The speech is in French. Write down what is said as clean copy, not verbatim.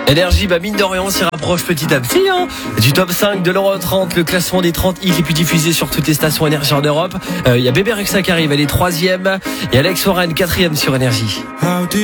Énergie, mine de rien, on s'y rapproche petit à petit du top 5 de l'Euro 30, le classement des 30 hits les plus diffusés sur toutes les stations Énergie en Europe. Il y a Bébé Rexha qui arrive, elle est 3e, et Alex Warren 4e sur Énergie.